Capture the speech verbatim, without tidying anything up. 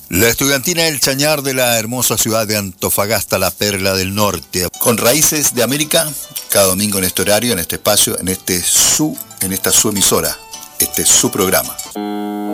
La estudiantina del Chañar de la hermosa ciudad de Antofagasta, la perla del norte. Con Raíces de América, cada domingo en este horario, en este espacio, en este su, en esta su emisora. Este es su programa.